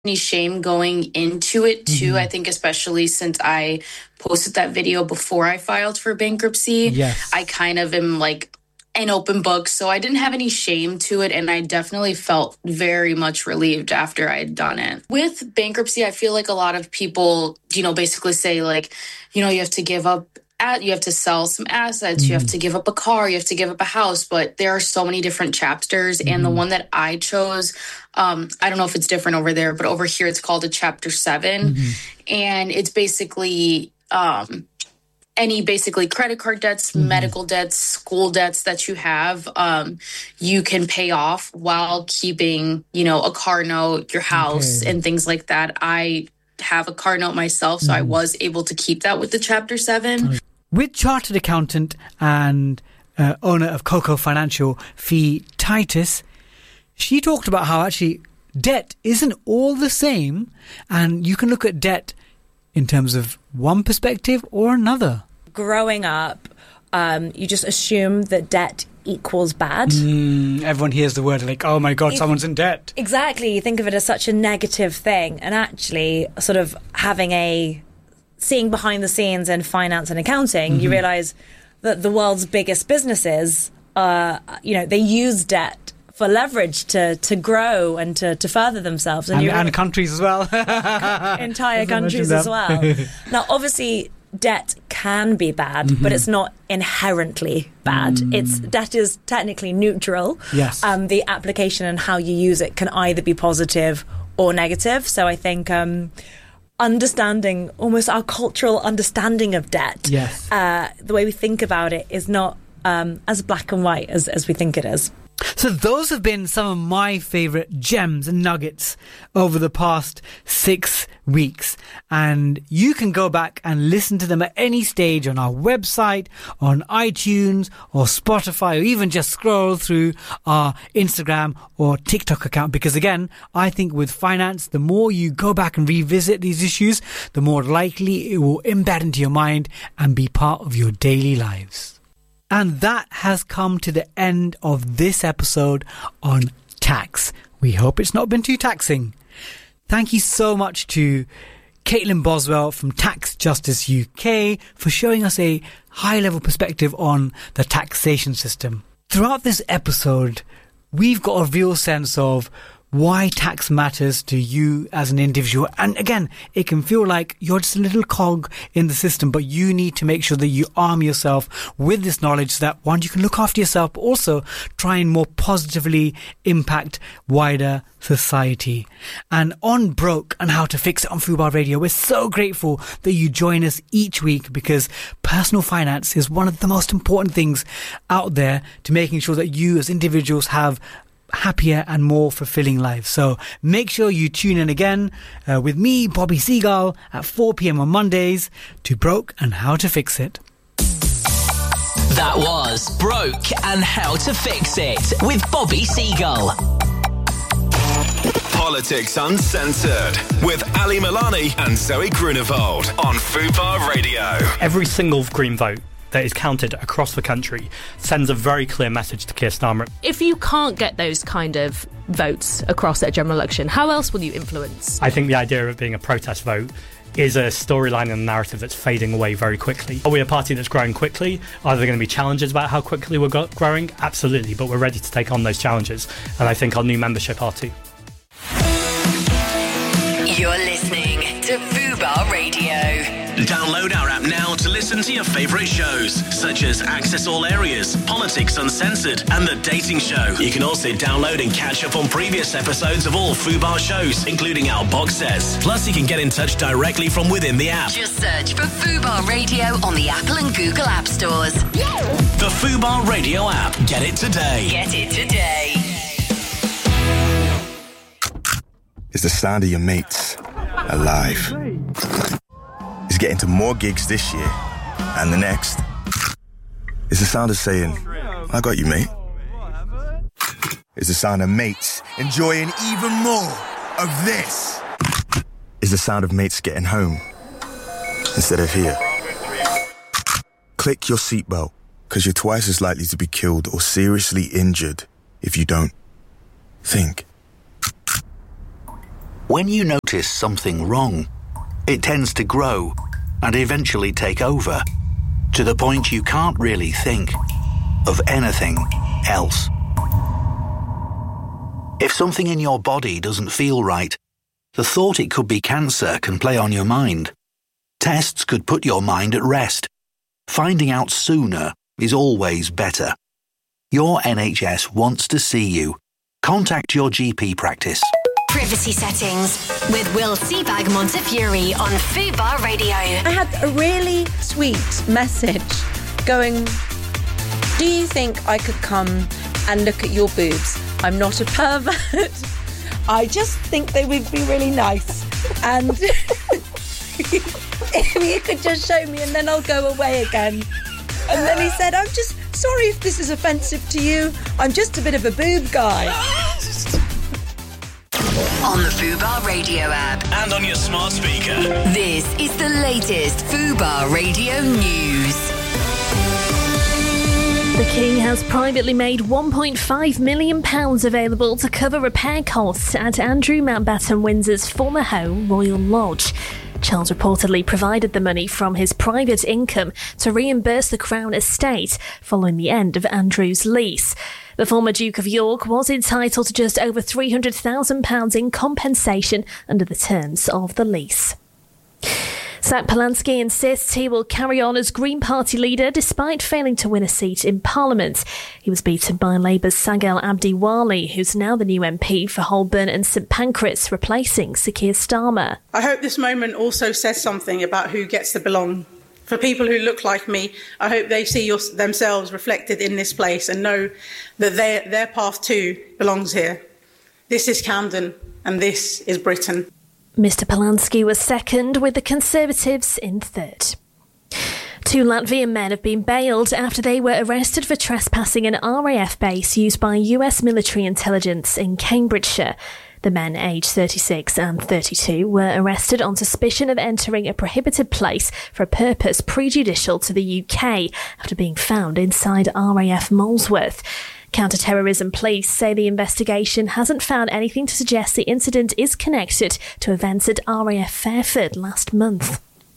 any shame going into it too. I think especially since I posted that video before I filed for bankruptcy, Yes. I kind of am like an open book. So I didn't have any shame to it. And I definitely felt very much relieved after I had done it. With bankruptcy, I feel like a lot of people, basically say like, you have to give up. You have to sell some assets, you have to give up a car, you have to give up a house, but there are so many different chapters. And the one that I chose, I don't know if it's different over there, but over here it's called a Chapter 7. And it's basically any credit card debts, medical debts, school debts that you have, you can pay off while keeping, a car note, your house, and things like that. I have a car note myself, so I was able to keep that with the Chapter 7. With chartered accountant and owner of Coco Financial, Fee Titus, she talked about how actually debt isn't all the same, and you can look at debt in terms of one perspective or another. Growing up, you just assume that debt equals bad. Everyone hears the word like, oh my God, someone's in debt. Exactly. You think of it as such a negative thing. And actually, sort of seeing behind the scenes in finance and accounting, you realise that the world's biggest businesses, they use debt for leverage to grow and to further themselves. And countries as well. Entire countries as well. Now, obviously, debt can be bad, but it's not inherently bad. Debt is technically neutral. Yes. The application and how you use it can either be positive or negative. So I think understanding almost our cultural understanding of debt, the way we think about it is not as black and white as we think it is. So those have been some of my favourite gems and nuggets over the past 6 weeks. And you can go back and listen to them at any stage on our website, on iTunes or Spotify, or even just scroll through our Instagram or TikTok account. Because again, I think with finance, the more you go back and revisit these issues, the more likely it will embed into your mind and be part of your daily lives. And that has come to the end of this episode on tax. We hope it's not been too taxing. Thank you so much to Caitlin Boswell from Tax Justice UK for showing us a high-level perspective on the taxation system. Throughout this episode, we've got a real sense of why tax matters to you as an individual. And again, it can feel like you're just a little cog in the system, but you need to make sure that you arm yourself with this knowledge so that, one, you can look after yourself, but also try and more positively impact wider society. And on Broke and How to Fix It on Fubar Radio, we're so grateful that you join us each week, because personal finance is one of the most important things out there to making sure that you as individuals have happier and more fulfilling lives. So make sure you tune in again with me, Bobby Seagull, at 4 p.m. on Mondays to Broke and How to Fix It. That was Broke and How to Fix It with Bobby Seagull. Politics Uncensored with Ali Milani and Zoe Grunewald on Fubar Radio. Every single Green vote that is counted across the country sends a very clear message to Keir Starmer. If you can't get those kind of votes across at a general election, how else will you influence? I think the idea of it being a protest vote is a storyline and a narrative that's fading away very quickly. Are we a party that's growing quickly? Are there going to be challenges about how quickly we're growing? Absolutely, but we're ready to take on those challenges, and I think our new membership are too. You're listening to Fubar Radio. Download our app now to listen to your favourite shows, such as Access All Areas, Politics Uncensored, and The Dating Show. You can also download and catch up on previous episodes of all Fubar shows, including our box sets. Plus, you can get in touch directly from within the app. Just search for Fubar Radio on the Apple and Google App Stores. The Fubar Radio app. Get it today. Get it today. It's the sound of your mates alive. It's getting to more gigs this year and the next. It's the sound of saying, I got you, mate. It's the sound of mates enjoying even more of this. It's the sound of mates getting home instead of here. Click your seatbelt, because you're twice as likely to be killed or seriously injured if you don't. Think. When you notice something wrong, it tends to grow and eventually take over, to the point you can't really think of anything else. If something in your body doesn't feel right, the thought it could be cancer can play on your mind. Tests could put your mind at rest. Finding out sooner is always better. Your NHS wants to see you. Contact your GP practice. Privacy settings with Will Seabag Montefiore on Fubar Radio. I had a really sweet message going, do you think I could come and look at your boobs? I'm not a pervert. I just think they would be really nice. And if you could just show me and then I'll go away again. And then he said, I'm just sorry if this is offensive to you. I'm just a bit of a boob guy. On the Fubar Radio app. And on your smart speaker. This is the latest Fubar Radio news. The King has privately made £1.5 million available to cover repair costs at Andrew Mountbatten Windsor's former home, Royal Lodge. Charles reportedly provided the money from his private income to reimburse the Crown estate following the end of Andrew's lease. The former Duke of York was entitled to just over £300,000 in compensation under the terms of the lease. Zach Polanski insists he will carry on as Green Party leader despite failing to win a seat in Parliament. He was beaten by Labour's Sagel Abdiwali, who's now the new MP for Holborn and St Pancras, replacing Sir Keir Starmer. I hope this moment also says something about who gets to belong. For people who look like me, I hope they see themselves reflected in this place and know that their path too belongs here. This is Camden and this is Britain. Mr Polanski was second, with the Conservatives in third. 2 Latvian men have been bailed after they were arrested for trespassing an RAF base used by US military intelligence in Cambridgeshire. The men, aged 36 and 32, were arrested on suspicion of entering a prohibited place for a purpose prejudicial to the UK after being found inside RAF Molesworth. Counter-terrorism police say the investigation hasn't found anything to suggest the incident is connected to events at RAF Fairford last month.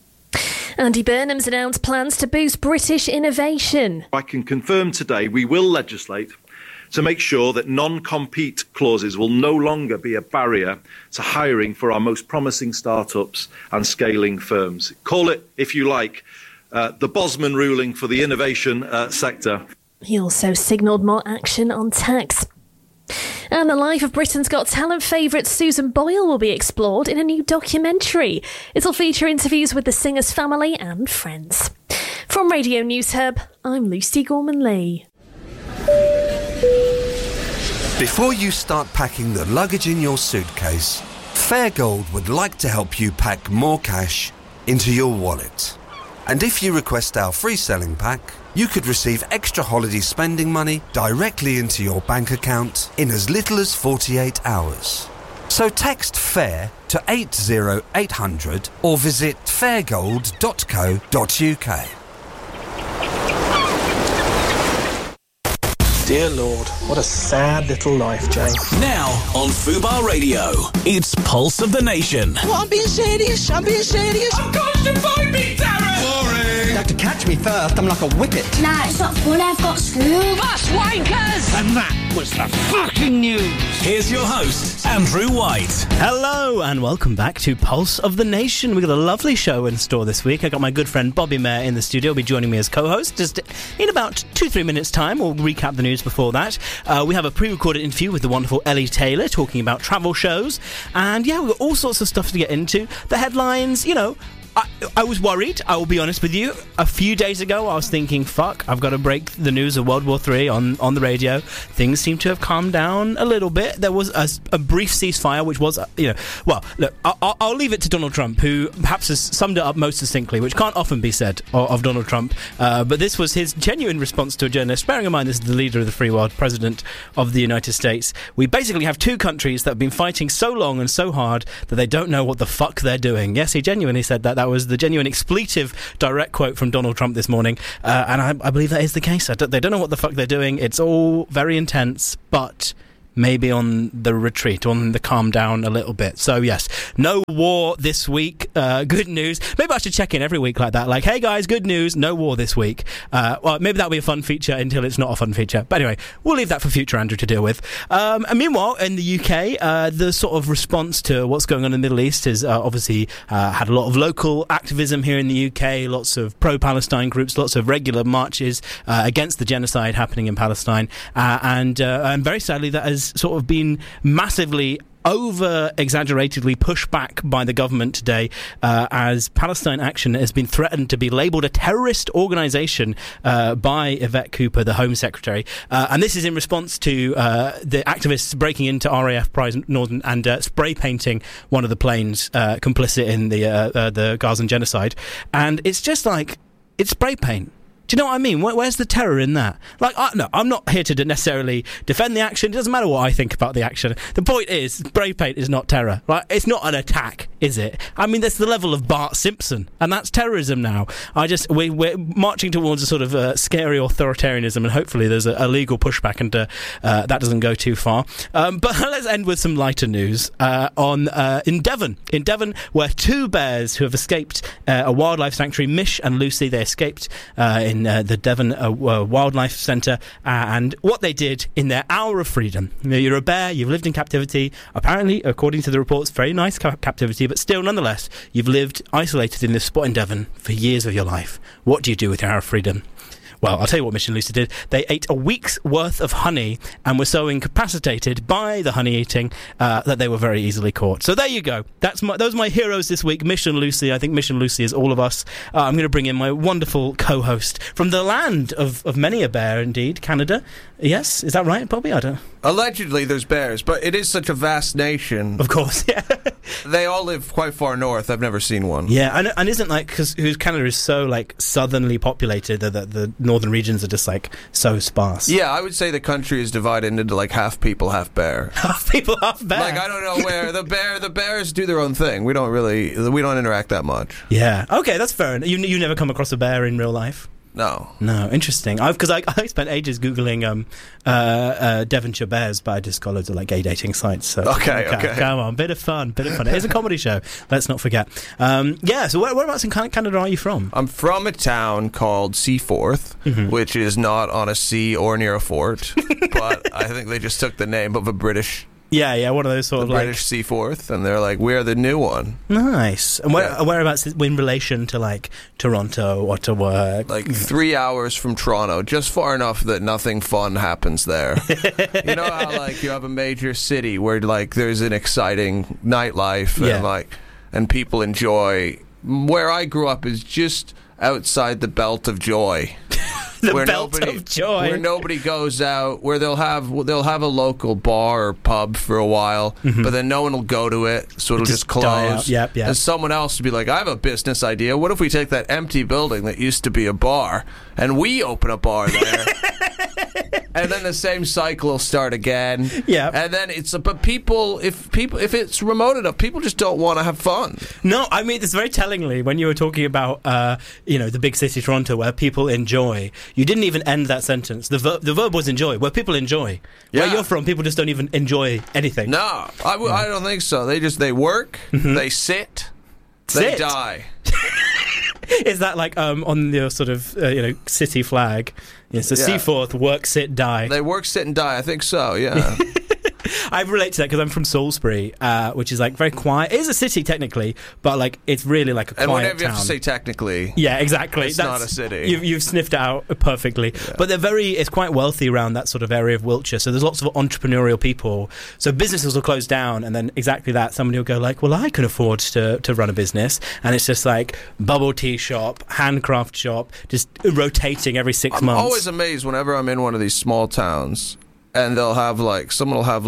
Andy Burnham's announced plans to boost British innovation. I can confirm today we will legislate to make sure that non-compete clauses will no longer be a barrier to hiring for our most promising startups and scaling firms. Call it, if you like, the Bosman ruling for the innovation sector. He also signalled more action on tax. And the life of Britain's Got Talent favourite Susan Boyle will be explored in a new documentary. It'll feature interviews with the singer's family and friends. From Radio News Hub, I'm Lucy Gorman-Lee. Before you start packing the luggage in your suitcase, Fairgold would like to help you pack more cash into your wallet. And if you request our free selling pack, you could receive extra holiday spending money directly into your bank account in as little as 48 hours. So text FAIR to 80800 or visit fairgold.co.uk. Dear Lord, what a sad little life, James. Now on Fubar Radio, it's Pulse of the Nation. Well, I'm being serious. I'm constipated, me, Darren! Boring! You have to catch me first. I'm like a whippet. Nah, it's not fun. I've got school. Bus wankers! And that was the fucking news. Here's your host, Andrew White. Hello and welcome back to Pulse of the Nation. We've got a lovely show in store this week. I got my good friend Bobby Mayer in the studio. He'll be joining me as co-host. Just in about 2-3 minutes' time, we'll recap the news before that. We have a pre-recorded interview with the wonderful Ellie Taylor talking about travel shows. And yeah, we've got all sorts of stuff to get into. The headlines, you know, I was worried, I will be honest with you. A few days ago, I was thinking, fuck, I've got to break the news of World War III on the radio. Things seem to have calmed down a little bit. There was a brief ceasefire, which was, well, look, I'll leave it to Donald Trump, who perhaps has summed it up most succinctly, which can't often be said of Donald Trump. But this was his genuine response to a journalist, bearing in mind this is the leader of the free world, President of the United States. We basically have two countries that have been fighting so long and so hard that they don't know what the fuck they're doing. Yes, he genuinely said that. That was the genuine expletive direct quote from Donald Trump this morning, and I believe that is the case. They don't know what the fuck they're doing. It's all very intense, but maybe on the retreat, on the calm down a little bit. So yes, no war this week. Good news. Maybe I should check in every week like that. Like, hey guys, good news, no war this week. Well, maybe that'll be a fun feature until it's not a fun feature. But anyway, we'll leave that for future Andrew to deal with. And meanwhile, in the UK, the sort of response to what's going on in the Middle East has obviously had a lot of local activism here in the UK, lots of pro-Palestine groups, lots of regular marches against the genocide happening in Palestine. And very sadly, that has sort of been massively over-exaggeratedly pushed back by the government today as Palestine Action has been threatened to be labelled a terrorist organisation by Yvette Cooper, the Home Secretary. And this is in response to the activists breaking into RAF Prize Northern and spray painting one of the planes complicit in the Gazan genocide. And it's just like, it's spray paint. Do you know what I mean? Where's the terror in that? Like, no, I'm not here to necessarily defend the action. It doesn't matter what I think about the action. The point is, spray paint is not terror. Right? It's not an attack, is it? I mean, that's the level of Bart Simpson, and that's terrorism now. We're marching towards a sort of scary authoritarianism, and hopefully there's a legal pushback, and that doesn't go too far. But let's end with some lighter news in Devon. In Devon, where two bears who have escaped a wildlife sanctuary, Mish and Lucy, they escaped in the Devon Wildlife Centre, and what they did in their hour of freedom. You know, you're a bear, you've lived in captivity, apparently, according to the reports, very nice captivity, but still, nonetheless, you've lived isolated in this spot in Devon for years of your life. What do you do with your hour of freedom? Well, I'll tell you what Mish and Lucy did. They ate a week's worth of honey and were so incapacitated by the honey eating that they were very easily caught. So there you go. Those are my heroes this week, Mish and Lucy. I think Mish and Lucy is all of us. I'm going to bring in my wonderful co-host from the land of many a bear, indeed, Canada. Yes, is that right, Bobby? I don't know. Allegedly, there's bears, but it is such a vast nation. Of course, yeah. They all live quite far north. I've never seen one. Yeah, and isn't like because Canada is so like southernly populated that the northern regions are just like so sparse. Yeah, I would say the country is divided into like half people, half bear. Half people, half bear. Like I don't know where the bears do their own thing. We don't interact that much. Yeah, okay, that's fair. You never come across a bear in real life? No, interesting. Because I spent ages googling Devonshire bears, but I just got loads of like gay dating sites. So okay. Come on, bit of fun. It is a comedy show. Let's not forget. So whereabouts in Canada are you from? I'm from a town called Seaforth, which is not on a sea or near a fort, but I think they just took the name of a British. Yeah, one of those sort of British Seaforth, and they're like, we're the new one. Nice. And whereabouts in relation to like Toronto, Ottawa? Like 3 hours from Toronto, just far enough that nothing fun happens there. You know how like you have a major city where like there's an exciting nightlife and people enjoy. Where I grew up is just outside the Belt of Joy. Where nobody goes out, where they'll have a local bar or pub for a while, but then no one will go to it, so it'll just close. Yep. And someone else will be like, I have a business idea. What if we take that empty building that used to be a bar and we open a bar there? And then the same cycle will start again. Yeah. And then if it's remote enough, people just don't want to have fun. No, I mean, it's very tellingly when you were talking about, the big city Toronto where people enjoy. You didn't even end that sentence. The verb was enjoy, where people enjoy. Yeah. Where you're from, people just don't even enjoy anything. No, I don't think so. They work, they sit, they die. Is that like on the sort of city flag? So Seaforth, work, sit, die. They work, sit, and die. I think so. Yeah. I relate to that because I'm from Salisbury, which is like very quiet. It is a city technically, but like it's really like a quiet town. And whenever you have to say technically, yeah, exactly. It's not a city. You've sniffed it out perfectly. Yeah. But it's quite wealthy around that sort of area of Wiltshire. So there's lots of entrepreneurial people. So businesses will close down, and then exactly that, somebody will go like, well, I can afford to run a business, and it's just like bubble tea shop, handcraft shop, just rotating every 6 months. I'm always amazed whenever I'm in one of these small towns. And they'll have someone will have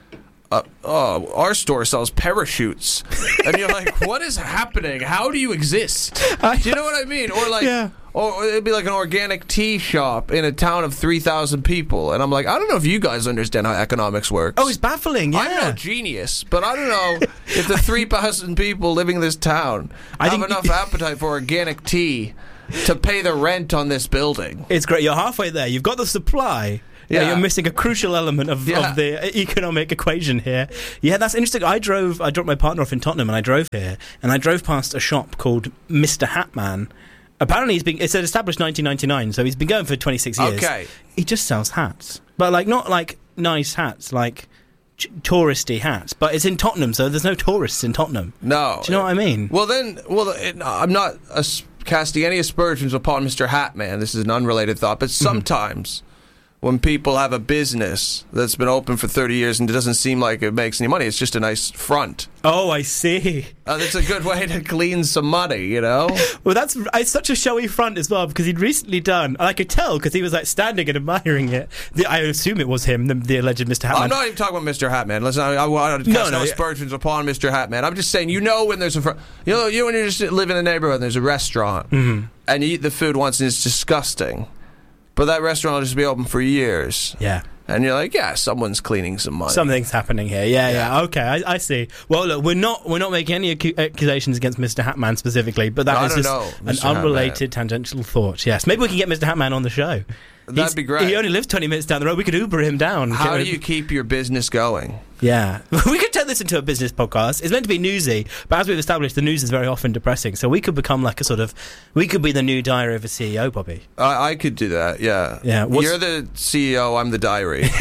our store sells parachutes, and you're like, what is happening? How do you exist? Do you know what I mean? Or or it'd be like an organic tea shop in a town of 3,000 people, and I'm like, I don't know if you guys understand how economics works. Oh, it's baffling. Yeah, I'm no genius, but I don't know if the 3,000 people living in this town have enough appetite for organic tea to pay the rent on this building. It's great. You're halfway there. You've got the supply. Yeah, you're missing a crucial element of the economic equation here. Yeah, that's interesting. I dropped my partner off in Tottenham and I drove here, and I drove past a shop called Mr. Hatman. Apparently it's established 1999, so he's been going for 26 years. Okay. He just sells hats. But not nice hats, touristy hats. But it's in Tottenham, so there's no tourists in Tottenham. No. Do you know what I mean? Well, I'm not casting any aspersions upon Mr. Hatman. This is an unrelated thought, but sometimes when people have a business that's been open for 30 years and it doesn't seem like it makes any money, it's just a nice front. Oh, I see. That's a good way to clean some money, you know? Well, it's such a showy front as well, because he'd recently done, and I could tell because he was standing and admiring it. I assume it was him, the alleged Mr. Hatman. I'm not even talking about Mr. Hatman. Listen, I want to cast no aspersions upon Mr. Hatman. I'm just saying, when there's when you just live in a neighborhood and there's a restaurant and you eat the food once and it's disgusting. But that restaurant will just be open for years. Yeah. And you're like, someone's cleaning some money. Something's happening here. Yeah. Okay, I see. Well, look, we're not making any accusations against Mr. Hatman specifically, but that was just an unrelated tangential thought. Yes. Maybe we can get Mr. Hatman on the show. That'd be great. He only lives 20 minutes down the road. We could Uber him down. How do you keep your business going? Yeah. We could turn this into a business podcast. It's meant to be newsy, but as we've established, the news is very often depressing. So we could become we could be the new Diary of a CEO, Bobby. I could do that, yeah. Yeah. You're the CEO, I'm the diary.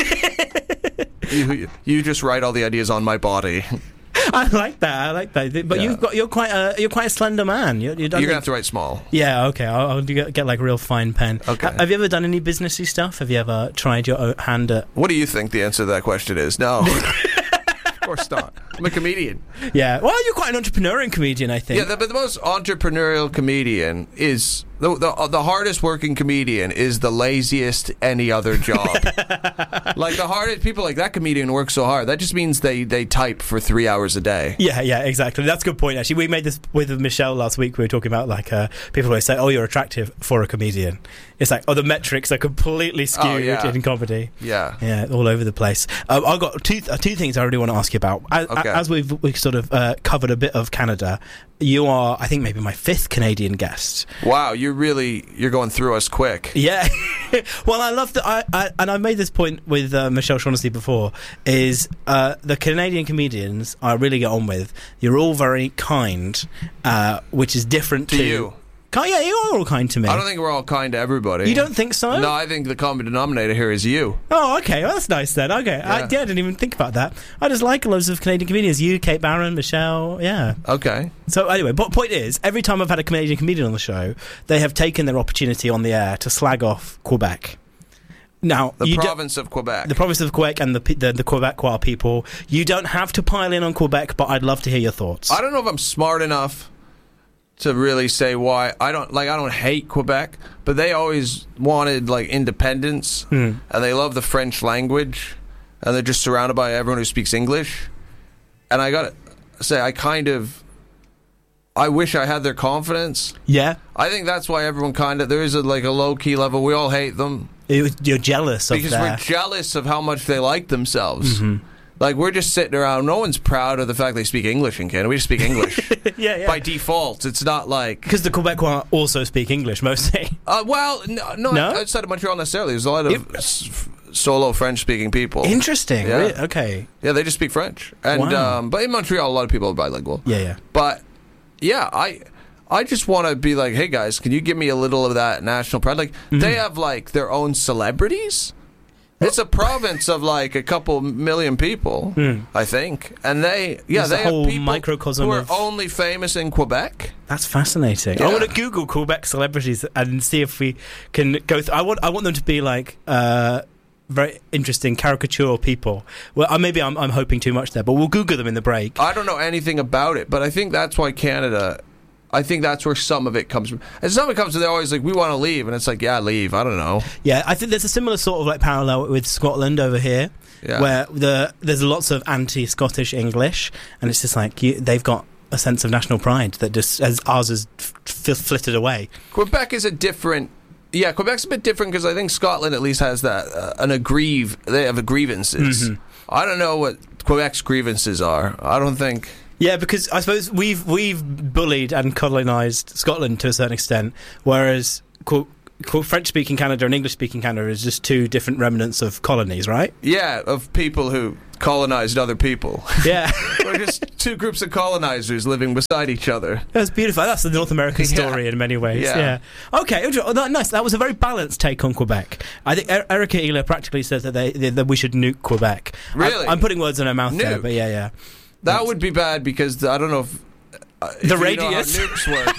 you just write all the ideas on my body. I like that. But you're quite a slender man. You're gonna have to write small. Yeah, okay. I'll get a real fine pen. Okay. Have you ever done any businessy stuff? Have you ever tried your hand at? What do you think the answer to that question is? No. Of course not. I'm a comedian. Yeah. Well, you're quite an entrepreneurial comedian, I think. Yeah, but the most entrepreneurial comedian is the hardest working comedian is the laziest any other job. The hardest people that comedian work so hard. That just means they type for 3 hours a day. Yeah, exactly. That's a good point. Actually, we made this with Michelle last week. We were talking about people always say, "Oh, you're attractive for a comedian." It's the metrics are completely skewed in comedy. Yeah, all over the place. I've got two things I really want to ask you about. As we've sort of covered a bit of Canada, you are, I think, maybe my 5th Canadian guest. Wow, you're going through us quick. Yeah. Well, I love that. And I made this point with Michelle Shaughnessy before, is the Canadian comedians I really get on with. You're all very kind, which is different to you. Yeah, you are all kind to me. I don't think we're all kind to everybody. You don't think so? No, I think the common denominator here is you. Oh, okay. Well, that's nice then. Okay. Yeah. I didn't even think about that. I just like loads of Canadian comedians. You, Kate Barron, Michelle, yeah. Okay. So anyway, but point is, every time I've had a Canadian comedian on the show, they have taken their opportunity on the air to slag off Quebec. Now, the province of Quebec. The province of Quebec and the Quebecois people. You don't have to pile in on Quebec, but I'd love to hear your thoughts. I don't know if I'm smart enough to really say why. I don't hate Quebec, but they always wanted independence, and they love the French language, and they're just surrounded by everyone who speaks English. And I gotta say, I wish I had their confidence. Yeah, I think that's why everyone there is a low key level. We all hate them. You're jealous because we're jealous of how much they like themselves. Mm-hmm. We're just sitting around. No one's proud of the fact they speak English in Canada. We just speak English. Yeah. By default, it's not because the Quebecois also speak English mostly. Well, no, outside of Montreal necessarily. There's a lot of solo French-speaking people. Interesting. Yeah. Really? Okay. Yeah, they just speak French, and but in Montreal, a lot of people are bilingual. Yeah. But yeah, I just want to be hey guys, can you give me a little of that national pride? They have their own celebrities. It's a province of a couple million people, I think, and they have people microcosm who are only famous in Quebec. That's fascinating. Yeah. I want to Google Quebec celebrities and see if we can go. I want them to be very interesting caricature people. Well, maybe I'm hoping too much there, but we'll Google them in the break. I don't know anything about it, but I think that's why Canada. I think that's where some of it comes from. And some of it comes from, they're always we want to leave. And it's leave. I don't know. Yeah, I think there's a similar sort of parallel with Scotland over here, where there's lots of anti-Scottish English. And it's just they've got a sense of national pride that just, as ours is flitted away. Quebec is a different... Yeah, Quebec's a bit different because I think Scotland at least has that, they have grievances. Mm-hmm. I don't know what Quebec's grievances are. I don't think... Yeah, because I suppose we've bullied and colonised Scotland to a certain extent, whereas French-speaking Canada and English-speaking Canada is just two different remnants of colonies, right? Yeah, of people who colonized other people. Yeah. We're just two groups of colonizers living beside each other. That's beautiful. That's the North American story in many ways. Yeah. Okay, nice. That was a very balanced take on Quebec. I think Erica Ehler practically says that we should nuke Quebec. Really? I'm putting words in her mouth there, but yeah. That would be bad because I don't know if the radius nukes work.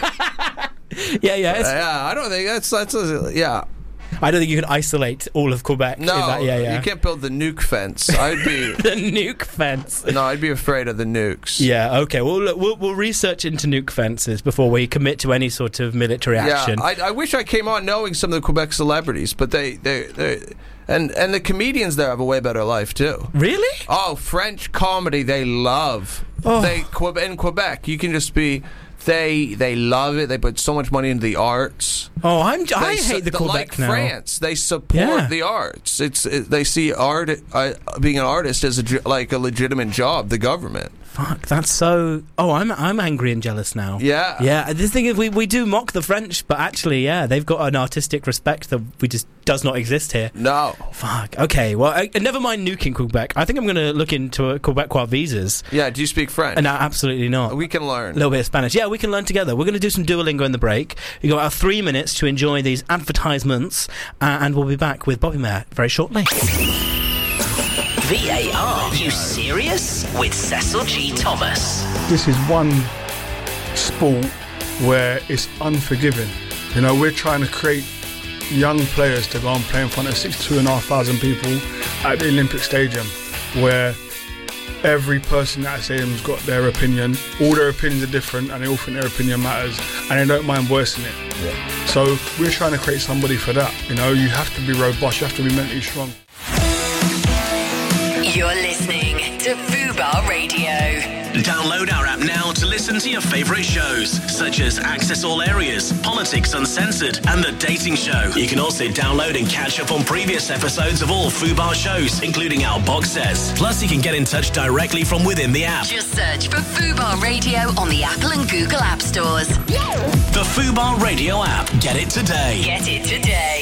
Yeah. I don't think that's I don't think you can isolate all of Quebec. No, you can't build the nuke fence. I'd be the nuke fence. No, I'd be afraid of the nukes. Yeah. Okay. Well, look, we'll research into nuke fences before we commit to any sort of military action. Yeah, I wish I came on knowing some of the Quebec celebrities, but they and the comedians there have a way better life too. Really? Oh, French comedy they love. Oh. In Quebec, you can just be. They love it. They put so much money into the arts. Oh, I hate the Quebec like now. France, they support the arts. They see art being an artist as a legitimate job. The government. Fuck, that's so. Oh, I'm angry and jealous now. Yeah. The thing is, we do mock the French, but actually, they've got an artistic respect that does not exist here. No. Fuck. Okay. Well, never mind nuking Quebec. I think I'm going to look into Quebecois visas. Yeah. Do you speak French? No, absolutely not. We can learn a little bit of Spanish. Yeah, we can learn together. We're going to do some Duolingo in the break. You got about 3 minutes to enjoy these advertisements, and we'll be back with Bobby Mayer very shortly. VAR, you serious? With Cecil G. Thomas. This is one sport where it's unforgiving. You know, we're trying to create young players to go and play in front of 62,500 people at the Olympic Stadium, where every person at that stadium's got their opinion. All their opinions are different, and they all think their opinion matters, and they don't mind voicing it. Yeah. So we're trying to create somebody for that. You know, you have to be robust, you have to be mentally strong. You're listening to Fubar Radio. Download our app now to listen to your favourite shows, such as Access All Areas, Politics Uncensored, and The Dating Show. You can also download and catch up on previous episodes of all Fubar shows, including our box sets. Plus, you can get in touch directly from within the app. Just search for Fubar Radio on the Apple and Google App Stores. The Fubar Radio app. Get it today. Get it today.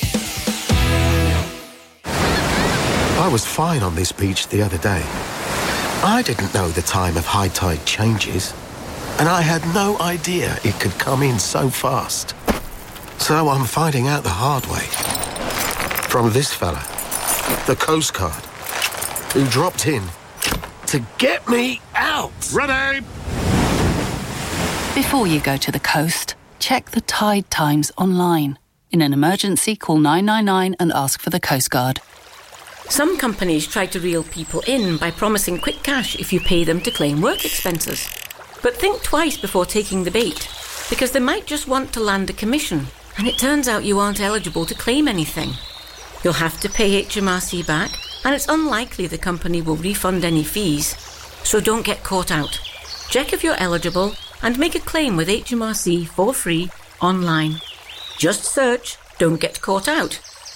I was fine on this beach the other day. I didn't know the time of high tide changes, and I had no idea it could come in so fast. So I'm finding out the hard way. From this fella, the Coast Guard, who dropped in to get me out. Ready! Before you go to the coast, check the tide times online. In an emergency, call 999 and ask for the Coast Guard. Some companies try to reel people in by promising quick cash if you pay them to claim work expenses. But think twice before taking the bait, because they might just want to land a commission, and it turns out you aren't eligible to claim anything. You'll have to pay HMRC back, and it's unlikely the company will refund any fees. So don't get caught out. Check if you're eligible and make a claim with HMRC for free online. Just search "Don't Get Caught Out."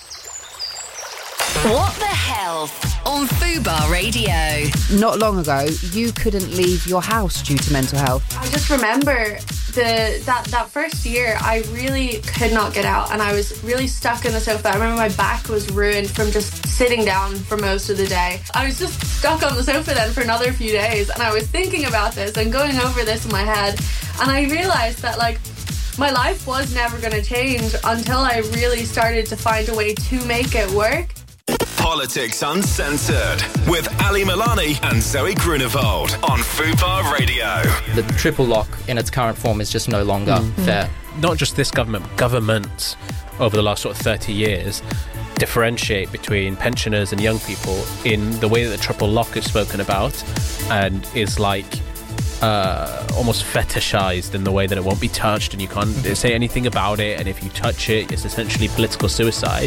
What the Health on Fubar Radio. Not long ago, you couldn't leave your house due to mental health. I just remember that first year, I really could not get out, and I was really stuck in the sofa. I remember my back was ruined from just sitting down for most of the day. I was just stuck on the sofa then for another few days, and I was thinking about this and going over this in my head, and I realised that, like, my life was never going to change until I really started to find a way to make it work. Politics Uncensored with Ali Milani and Zoe Grunewald on Fubar Radio. The triple lock in its current form is just no longer fair. Not just this government, governments over the last sort of 30 years differentiate between pensioners and young people in the way that the triple lock is spoken about, and is like almost fetishized in the way that it won't be touched and you can't say anything about it, and if you touch it, it's essentially political suicide.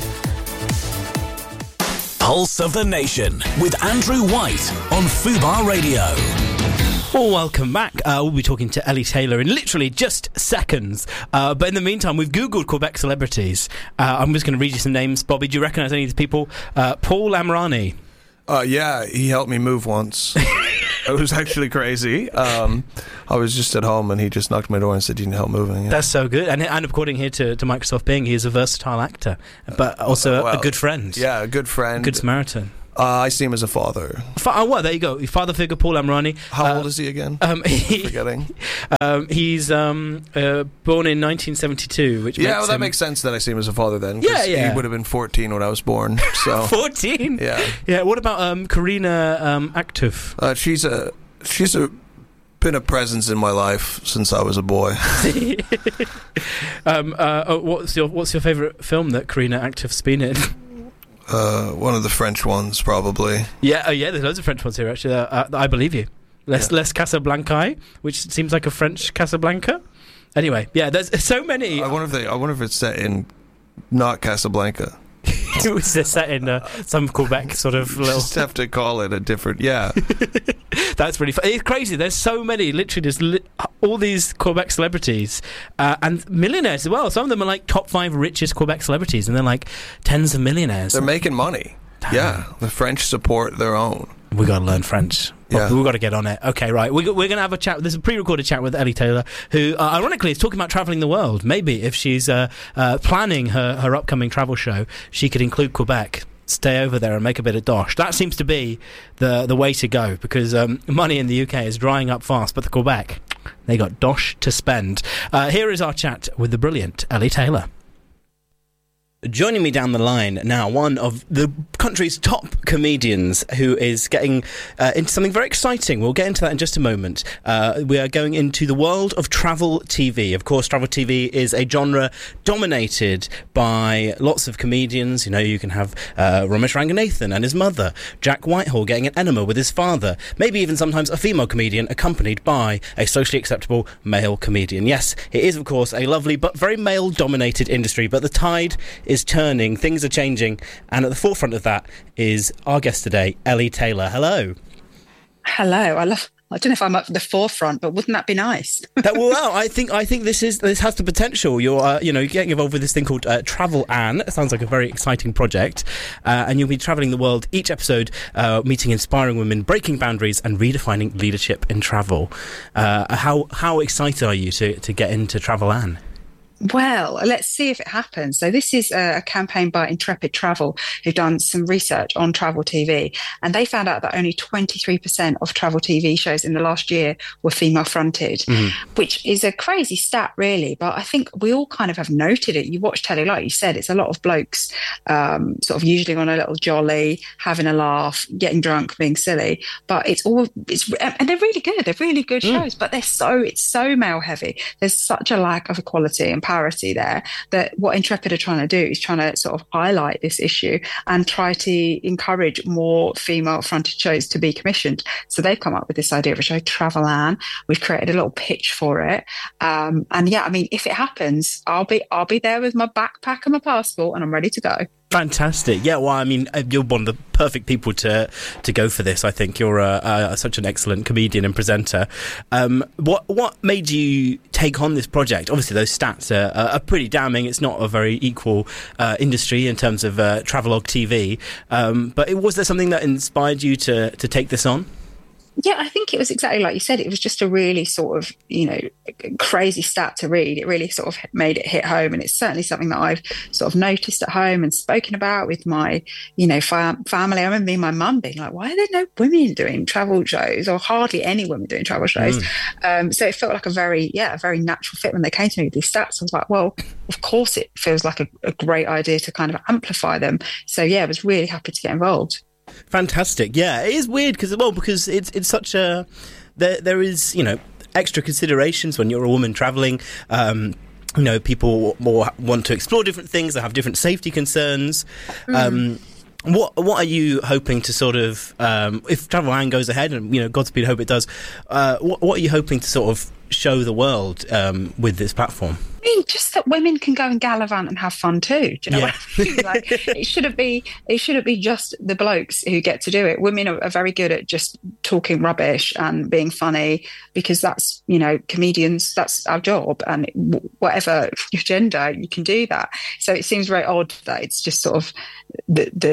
Pulse of the Nation with Andrew White on Fubar Radio. Well, welcome back. We'll be talking to Ellie Taylor in literally just seconds. But in the meantime, we've Googled Quebec celebrities. I'm just going to read you some names. Bobby, do you recognise any of these people? Paul Amrani. Yeah, he helped me move once. It was actually crazy. I was just at home and he just knocked on my door and said, "Do you need help moving?" Yeah. That's so good. And according here to Microsoft Bing, he is a versatile actor, but also a good friend. Yeah, a good friend. Good Samaritan. I see him as a father. Well, there you go. Your father figure, Paul Amrani. How old is he again? Forgetting. He's born in 1972, which makes that makes sense that I see him as a father then. Yeah. He would have been 14 when I was born. So 14? Yeah. What about Karina Aktuf? She's been a presence in my life since I was a boy. What's your favourite film that Karina Aktuf's been in? One of the French ones, probably. Yeah, there's loads of French ones here, actually. I believe you. Les Casablanca, which seems like a French Casablanca. Anyway, yeah, there's so many. I wonder if it's set in not Casablanca. It was set in some Quebec sort of little... Just have to call it a different... Yeah. That's really funny. It's crazy. There's so many, literally, just all these Quebec celebrities and millionaires as well. Some of them are like top 5 richest Quebec celebrities, and they're like tens of millionaires. They're making money. Damn. Yeah, the French support their own. We got to learn French. Yeah. We've got to get on it. Okay, right. We're going to have a chat. There's a pre-recorded chat with Ellie Taylor, who, ironically, is talking about travelling the world. Maybe if she's planning her upcoming travel show, she could include Quebec. Stay over there and make a bit of dosh. That seems to be the way to go, because money in the UK is drying up fast, but the Quebec, they got dosh to spend. Here is our chat with the brilliant Ellie Taylor. Joining me down the line now, one of the country's top comedians who is getting into something very exciting. We'll get into that in just a moment. We are going into the world of travel TV. Of course, travel TV is a genre dominated by lots of comedians. You know, you can have Ramesh Ranganathan and his mother, Jack Whitehall getting an enema with his father, maybe even sometimes a female comedian accompanied by a socially acceptable male comedian. Yes, it is, of course, a lovely but very male-dominated industry, but the tide is turning, things are changing, and at the forefront of that is our guest today, Ellie Taylor. Hello. Hello. I don't know if I'm up at the forefront, but wouldn't that be nice? Well, I think this has the potential. You're getting involved with this thing called Travel Anne. It sounds like a very exciting project, and you'll be travelling the world each episode, meeting inspiring women, breaking boundaries, and redefining leadership in travel. How excited are you to get into Travel Anne? Well, let's see if it happens. So this is a campaign by Intrepid Travel, who've done some research on travel TV, and they found out that only 23% of travel TV shows in the last year were female-fronted, which is a crazy stat, really. But I think we all kind of have noted it. You watch telly, like you said, it's a lot of blokes sort of usually on a little jolly, having a laugh, getting drunk, being silly. But and they're really good. They're really good shows, but it's so male-heavy. There's such a lack of equality and parity there, that what Intrepid are trying to do is trying to sort of highlight this issue and try to encourage more female-fronted shows to be commissioned. So they've come up with this idea of a show, Travel Anne. We've created a little pitch for it, and yeah, I mean, if it happens, I'll be there with my backpack and my passport, and I'm ready to go. Fantastic. Yeah, well, I mean, you're one of the perfect people to go for this. I think you're such an excellent comedian and presenter. What made you take on this project? Obviously, those stats are pretty damning. It's not a very equal industry in terms of travelogue TV. But was there something that inspired you to take this on? Yeah, I think it was exactly like you said. It was just a really sort of, crazy stat to read. It really sort of made it hit home. And it's certainly something that I've sort of noticed at home and spoken about with my, family. I remember me and my mum being like, why are there no women doing travel shows, or hardly any women doing travel shows? So it felt like a very natural fit when they came to me with these stats. I was like, well, of course it feels like a great idea to kind of amplify them. So yeah, I was really happy to get involved. Fantastic. Yeah, it is weird because it's such a there is extra considerations when you're a woman travelling. People more want to explore different things. They have different safety concerns. What are you hoping to sort of if Travel Anne goes ahead, and Godspeed, hope it does. What are you hoping to sort of show the world with this platform? I mean, just that women can go and gallivant and have fun too. Do you know what I mean? Like, it shouldn't be just the blokes who get to do it. Women are very good at just talking rubbish and being funny, because that's, comedians, that's our job, and whatever your gender, you can do that. So it seems very odd that it's just sort of the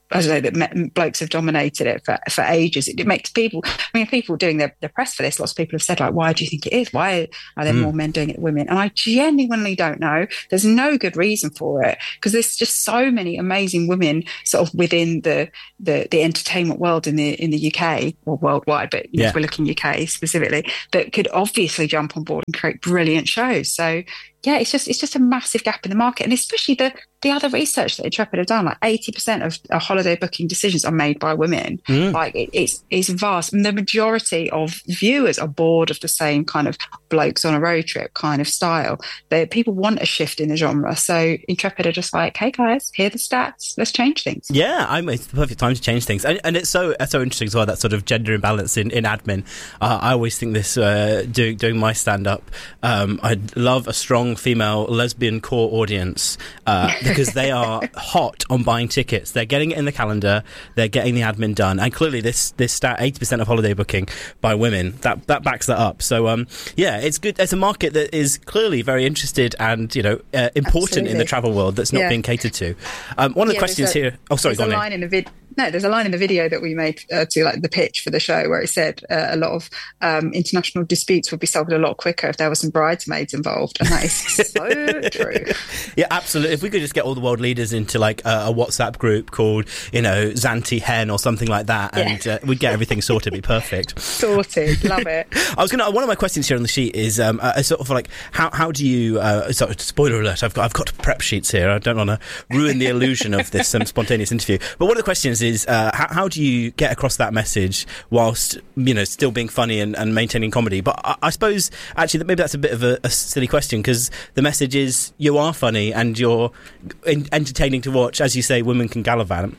I don't know, that blokes have dominated it for ages. It makes people, people doing the press for this, lots of people have said, like, why do you think it is? Why are there more men doing it than women? And I genuinely don't know. There's no good reason for it, because there's just so many amazing women sort of within the entertainment world in the UK, or worldwide, but if we're looking UK specifically, that could obviously jump on board and create brilliant shows. So yeah, it's just a massive gap in the market, and especially the other research that Intrepid have done, like 80% of holiday booking decisions are made by women. Like it's vast, and the majority of viewers are bored of the same kind of blokes on a road trip kind of style. People want a shift in the genre, so Intrepid are just like, hey guys, here are the stats, let's change things. Yeah, it's the perfect time to change things, and it's so interesting as well, that sort of gender imbalance in admin. I always think this doing my stand up. I'd love a strong female lesbian core audience, because they are hot on buying tickets. They're getting it in the calendar, they're getting the admin done, and clearly this stat, 80% of holiday booking by women, that backs that up. So it's good. It's a market that is clearly very interested and important Absolutely. In the travel world that's not being catered to. One of the questions here. Oh, sorry, go on. There's a line in the video that we made to like the pitch for the show where it said a lot of international disputes would be solved a lot quicker if there were some bridesmaids involved, and that is so true. Yeah, absolutely. If we could just get all the world leaders into like a WhatsApp group called, Zanti Hen or something like that, and we'd get everything sorted. It'd be perfect. Sorted. Love it. One of my questions here on the sheet is sort of like how do you? Spoiler alert! I've got prep sheets here. I don't want to ruin the illusion of this spontaneous interview. But one of the questions is how do you get across that message whilst still being funny and maintaining comedy? But I suppose actually that maybe that's a bit of a silly question, because the message is you are funny and you're entertaining to watch. As you say, women can gallivant.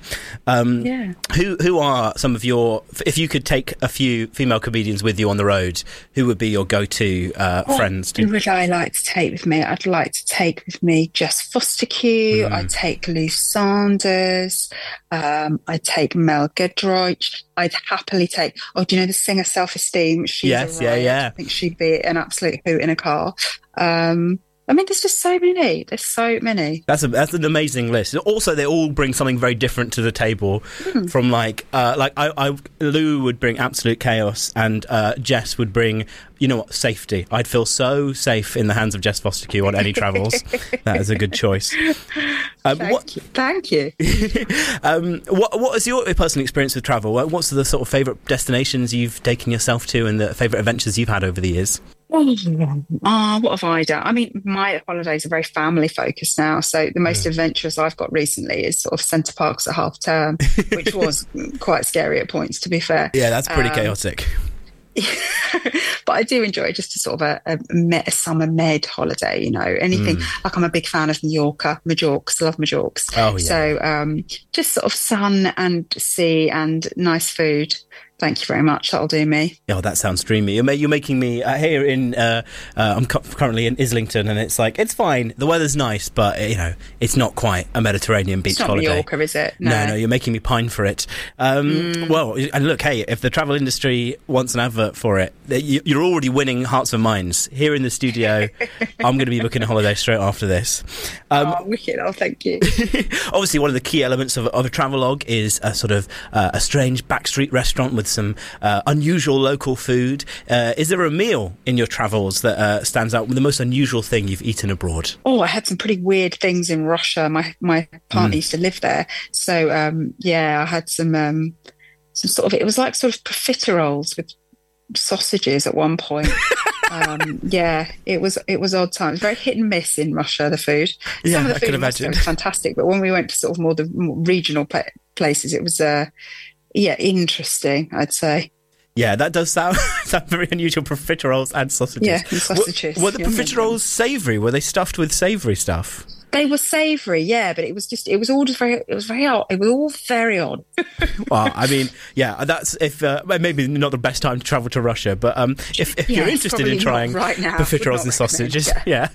Who are some of your, if you could take a few female comedians with you on the road, who would be your go-to friends? Who would I like to take with me? I'd like to take with me Jess Fostekew. I'd take Lou Sanders. I'd take Mel Giedroyc. I'd happily take, do you know the singer Self-Esteem? Yes, yeah. I think she'd be an absolute hoot in a car. There's just so many. There's so many. That's an amazing list. Also, they all bring something very different to the table. From Lou would bring absolute chaos, and Jess would bring, safety. I'd feel so safe in the hands of Jess Fostekew on any travels. That is a good choice. Thank you. What is your personal experience with travel? What's the sort of favourite destinations you've taken yourself to, and the favourite adventures you've had over the years? What have I done? My holidays are very family focused now, so the most adventurous I've got recently is sort of Centre Parks at half term, which was quite scary at points, to be fair. Yeah, that's pretty chaotic. But I do enjoy just a sort of a summer med holiday, anything. Like I'm a big fan of Majorca, I love Majorques. Oh, yeah. So just sort of sun and sea and nice food. Thank you very much. That'll do me. Oh, that sounds dreamy. You're making me here in. I'm currently in Islington, and it's like it's fine. The weather's nice, but it's not quite a Mediterranean beach holiday. It's not Mallorca, is it? No, you're making me pine for it. Well, and look, hey, if the travel industry wants an advert for it, you're already winning hearts and minds. Here in the studio, I'm going to be booking a holiday straight after this. Wicked! Oh, thank you. Obviously, one of the key elements of a travelogue is a sort of a strange backstreet restaurant with some unusual local food. Is there a meal in your travels that stands out with the most unusual thing you've eaten abroad? I had some pretty weird things in Russia. My partner used to live there, so I had some sort of, it was like sort of profiteroles with sausages at one point. It was odd times. Very hit and miss in Russia, the food. Some of the food must have been fantastic, but when we went to sort of more regional places, it was interesting, I'd say. Yeah, that does sound very unusual. Profiteroles and sausages. Yeah, and sausages. Were the profiteroles savoury? Were they stuffed with savoury stuff? They were savoury, yeah, but it was all very odd. It was all very odd. Well, that's maybe not the best time to travel to Russia, but if you're interested in trying profiteroles and sausages,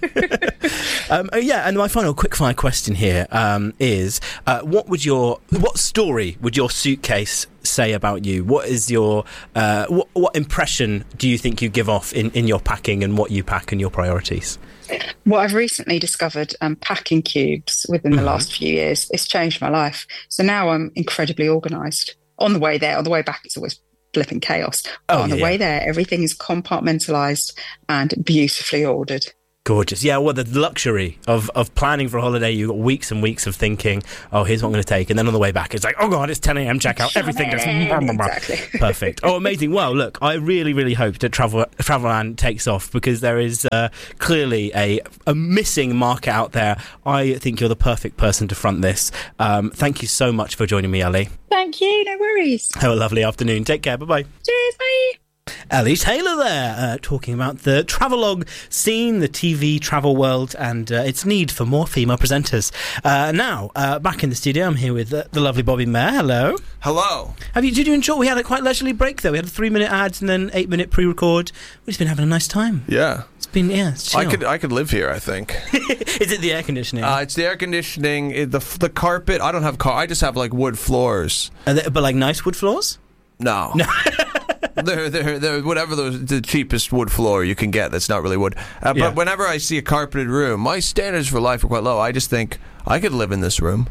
and my final quickfire question here is, what story would your suitcase say about you? What is your what impression do you think you give off in your packing and what you pack and your priorities? Well, I've recently discovered packing cubes within the last few years. It's changed my life. So now I'm incredibly organised. On the way there, on the way back, it's always flipping chaos. But on the way there, everything is compartmentalised and beautifully ordered. Gorgeous. Yeah, well, the luxury of planning for a holiday, you've got weeks and weeks of thinking, oh, here's what I'm going to take. And then on the way back, it's like, oh, God, it's 10 a.m. checkout. Everything just... Exactly. Perfect. Oh, amazing. Well, look, I really, really hope that Travelland takes off because there is clearly a missing market out there. I think you're the perfect person to front this. Thank you so much for joining me, Ellie. Thank you. No worries. Have a lovely afternoon. Take care. Bye-bye. Cheers. Bye. Ellie Taylor there, talking about the travelogue scene, the TV travel world, and its need for more female presenters. Now, back in the studio, I'm here with the lovely Bobby Mayer. Hello. Hello. Did you enjoy? We had a quite leisurely break, though. We had a 3-minute ads and then 8-minute pre-record. We've just been having a nice time. Yeah. It's been, it's chill. I could live here, I think. Is it the air conditioning? It's the air conditioning, the carpet. I don't have I just have, like, wood floors. But, like, nice wood floors? No. They're whatever the cheapest wood floor you can get that's not really wood. But whenever I see a carpeted room, my standards for life are quite low. I just think I could live in this room.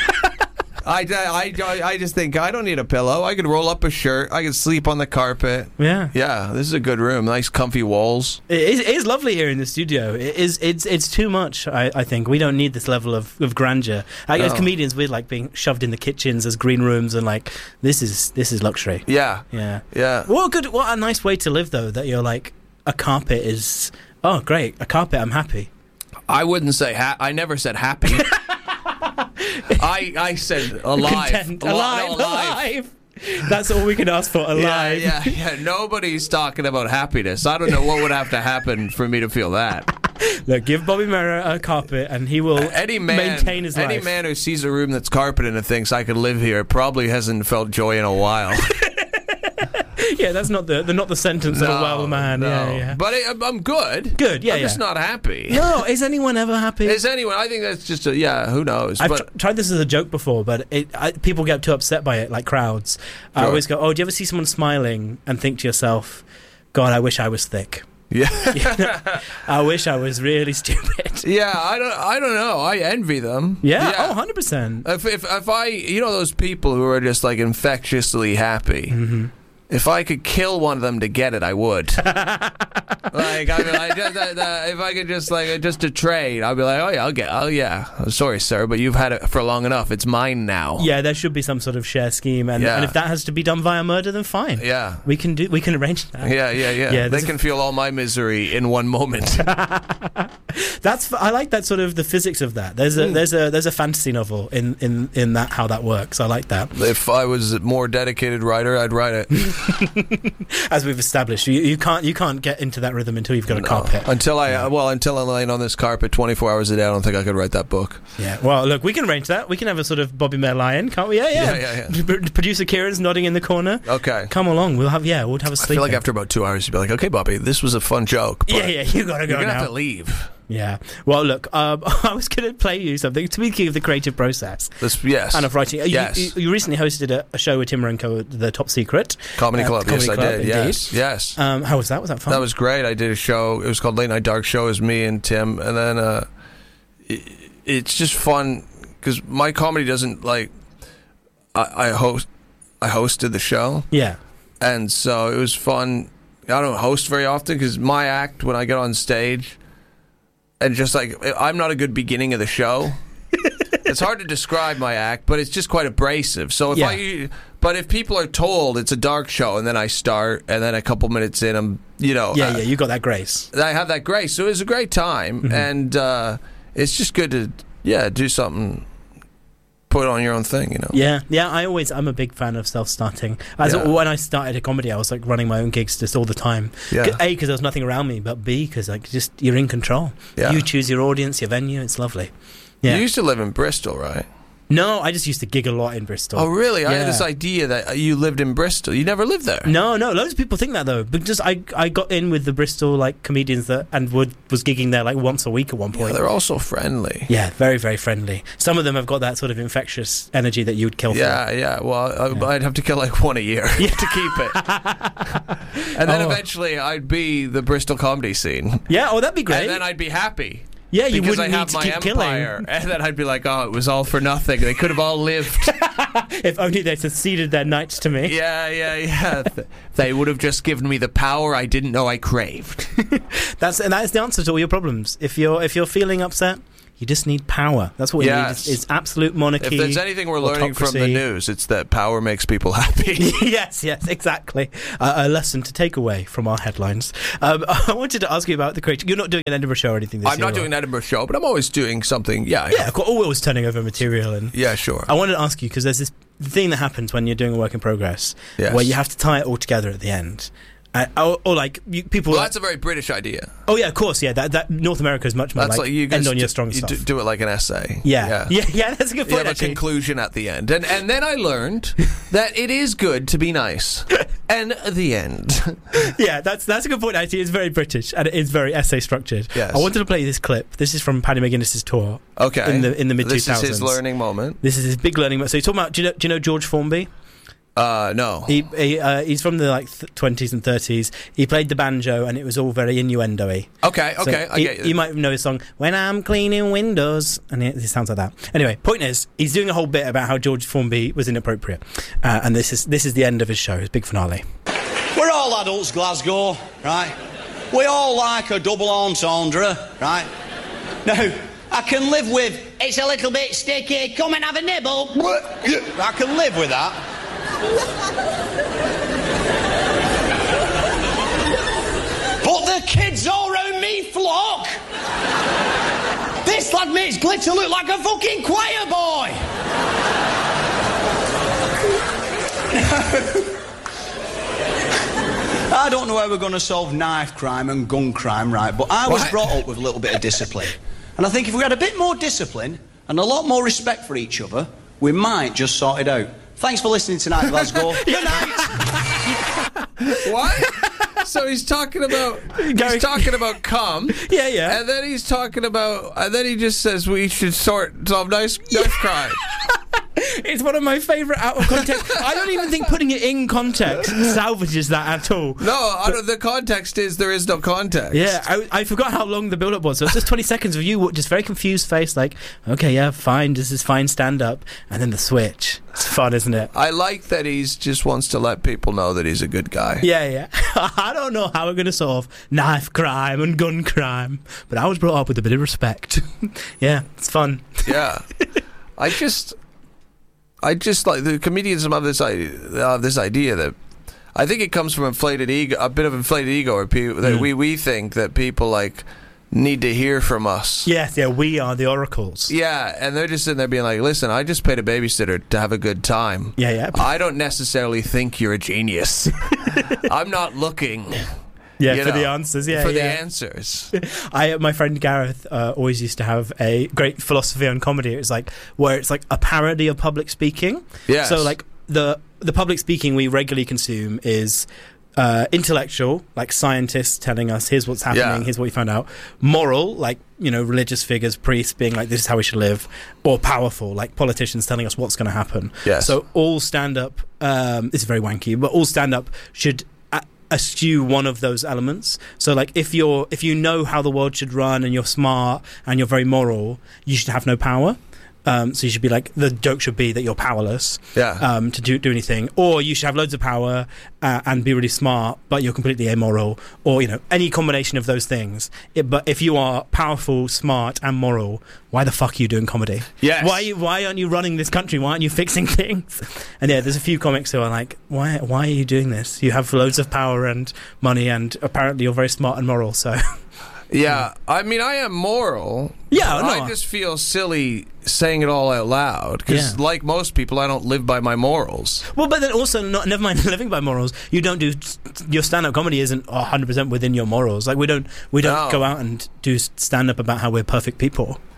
I just think I don't need a pillow. I could roll up a shirt. I could sleep on the carpet. Yeah. Yeah, this is a good room. Nice comfy walls. It is lovely here in the studio. It's too much, I think. We don't need this level of grandeur. As comedians, we're like being shoved in the kitchens as green rooms and like this is luxury. Yeah. Yeah. Yeah. What a nice way to live though, that you're like a carpet is great. A carpet, I'm happy. I wouldn't say I never said happy. I said alive. Content. Alive. That's all we can ask for, alive. Yeah. Nobody's talking about happiness. I don't know what would have to happen for me to feel that. Look, give Bobby Mayer a carpet and he will maintain his life. Any man who sees a room that's carpeted and thinks I could live here probably hasn't felt joy in a while. Yeah, that's not the sentence of a well man. No. Yeah. But I'm good. Good, yeah. I'm just not happy. No, is anyone ever happy? Is anyone? I think that's just who knows? I've tried this as a joke before, but people get too upset by it, like crowds. I always go, do you ever see someone smiling and think to yourself, God, I wish I was thick. Yeah. I wish I was really stupid. Yeah, I don't know. I envy them. Yeah. Oh, 100%. If I, those people who are just like infectiously happy. Mm-hmm. If I could kill one of them to get it, I would. If I could just to trade, I'd be like, sorry, sir, but you've had it for long enough. It's mine now. Yeah, there should be some sort of share scheme, and if that has to be done via murder, then fine. Yeah, we can arrange that. Yeah. They can feel all my misery in one moment. I like that sort of the physics of that. There's a fantasy novel in that how that works. I like that. If I was a more dedicated writer, I'd write it. As we've established, you can't get into that rhythm until you've got a carpet. Until I'm laying on this carpet 24 hours a day, I don't think I could write that book. Yeah. Well, look, we can arrange that. We can have a sort of Bobby Mayer lion, can't we? Yeah. Producer Kieran's nodding in the corner. Okay. Come along. We'll have a sleep. I feel like after about 2 hours, you'd be like, okay, Bobby, this was a fun joke. But you gotta go now. You're gonna have to leave. Yeah. Well, look, I was going to play you something. Speaking of the creative process. Yes. And of writing. Yes. You recently hosted a show with Tim Marenko, The Top Secret. Comedy Club. Yes, I did. Indeed. Yes. How was that? Was that fun? That was great. I did a show. It was called Late Night Dark Show. It was me and Tim. And then it's just fun because my comedy doesn't like... I hosted the show. Yeah. And so it was fun. I don't host very often because my act, when I get on stage... And just like, I'm not a good beginning of the show. It's hard to describe my act, but it's just quite abrasive. So if people are told it's a dark show and then I start and then a couple minutes in, I'm, you got that grace. I have that grace. So it was a great time. Mm-hmm. And it's just good to, do something, put on your own thing, Yeah. I'm a big fan of self-starting. When I started a comedy, I was like running my own gigs just all the time. Yeah. A, because there was nothing around me, but B, because like just you're in control. Yeah. You choose your audience, your venue. It's lovely. Yeah. You used to live in Bristol, right? No, I just used to gig a lot in Bristol. Oh, really? Yeah. I had this idea that you lived in Bristol. You never lived there. No, loads of people think that though. But just I got in with the Bristol comedians was gigging there once a week at one point. Yeah, they're all so friendly. Yeah, very, very friendly. Some of them have got that sort of infectious energy that you would kill for. Yeah. Well, I'd have to kill 1 a year to keep it. And then eventually I'd be the Bristol comedy scene. Yeah, that'd be great. And then I'd be happy. Yeah, you because wouldn't I need have to my keep empire, killing. and then I'd be like, "Oh, it was all for nothing. They could have all lived. If only they succeeded their knights to me." Yeah. They would have just given me the power I didn't know I craved. That is the answer to all your problems. If you're feeling upset, you just need power. That's what you need. Is absolute monarchy. If there's anything we're learning from the news, it's that power makes people happy. Yes, exactly. A lesson to take away from our headlines. I wanted to ask you about the creative. You're not doing an Edinburgh show or anything this year? I'm not doing an Edinburgh show, but I'm always doing something. Yeah, always turning over material. And yeah, sure. I wanted to ask you, because there's this thing that happens when you're doing a work in progress, where you have to tie it all together at the end. People. Well, that's a very British idea. Oh yeah, of course, yeah. That North America is much more that's you guys end on your strong stuff. You do it like an essay. Yeah. That's a good point. You have a conclusion at the end, and then I learned that it is good to be nice. And the end. Yeah, that's a good point. Actually, it's very British and it is very essay structured. Yes. I wanted to play this clip. This is from Paddy McGuinness's tour. Okay. In the mid 2000s. This is his learning moment. This is his big learning moment. So you're talking about. Do you know George Formby? No. He's from the 20s and 30s. He played the banjo, and it was all very innuendo-y. Okay, I get it. You might know his song "When I'm Cleaning Windows," and it sounds like that. Anyway, point is, he's doing a whole bit about how George Formby was inappropriate, and this is the end of his show, his big finale. We're all adults, Glasgow, right? We all like a double entendre, right? Now, I can live with "it's a little bit sticky, come and have a nibble." I can live with that. But the kids all round me flock. This lad makes Glitter look like a fucking choir boy. I don't know how we're going to solve knife crime and gun crime, right, but I was brought up with a little bit of discipline. And I think if we had a bit more discipline and a lot more respect for each other, we might just sort it out. Thanks for listening tonight, Glasgow. Good night. What? So he's talking about cum. Yeah. And then he's talking about, and then he just says we should solve knife crime. It's one of my favourite out of context. I don't even think putting it in context salvages that at all. No, the context is there is no context. Yeah, I forgot how long the build-up was. So it's just 20 seconds of you just very confused face, like, okay, yeah, fine, this is fine stand-up, and then the switch. It's fun, isn't it? I like that he's just wants to let people know that he's a good guy. Yeah. I don't know how we're going to solve knife crime and gun crime, but I was brought up with a bit of respect. Yeah, it's fun. Yeah. I just like the comedians have this idea that I think it comes from inflated ego, a bit of inflated ego, or people that we think that people need to hear from us. Yes, yeah, we are the oracles. Yeah, and they're just sitting there being like, listen, I just paid a babysitter to have a good time. Yeah. I don't necessarily think you're a genius. I'm not looking. Yeah, for the answers. Yeah, the answers. My friend Gareth always used to have a great philosophy on comedy. It was where it's a parody of public speaking. Yes. So the public speaking we regularly consume is intellectual, like scientists telling us here's what's happening, here's what we found out. Moral, religious figures, priests being like this is how we should live, or powerful, like politicians telling us what's going to happen. Yes. So all stand up. This is very wanky, but all stand up should eschew one of those elements. So if you know how the world should run and you're smart and you're very moral, you should have no power. So you should be the joke should be that you're powerless to do anything, or you should have loads of power and be really smart but you're completely amoral, or any combination of those things. But if you are powerful, smart and moral, why the fuck are you doing comedy? Yes. Why aren't you running this country? Why aren't you fixing things? And there's a few comics who are like, why are you doing this? You have loads of power and money and apparently you're very smart and moral, so... Yeah, I mean, I am moral. Yeah, no. I just feel silly saying it all out loud because, like most people, I don't live by my morals. Well, but then also, never mind living by morals. You don't do your stand-up comedy isn't 100% within your morals. We don't go out and do stand-up about how we're perfect people.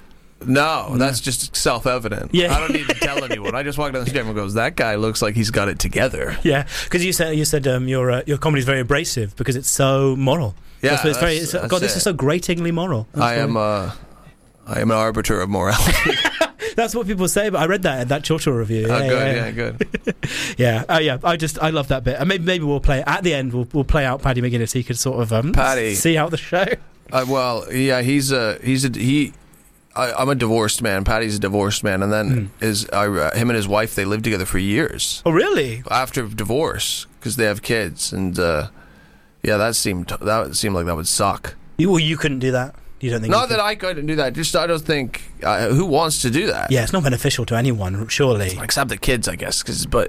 No, that's just self-evident. Yeah. I don't need to tell anyone. I just walk down the street and goes, that guy looks like he's got it together. Yeah, because you said your comedy is very abrasive because it's so moral. Yeah, this is so gratingly moral. I am an arbiter of morality. That's what people say, but I read that at that Chortle review. Good. Yeah. I love that bit. And maybe we'll play at the end. We'll play out Paddy McGuinness. He could sort of see out the show. I'm a divorced man. Paddy's a divorced man, and then him and his wife, they lived together for years. Oh, really? After divorce, because they have kids, and that seemed like that would suck. You couldn't do that. You don't think? Not that I couldn't do that. Just I don't think who wants to do that. Yeah, it's not beneficial to anyone, surely. Except the kids, I guess. But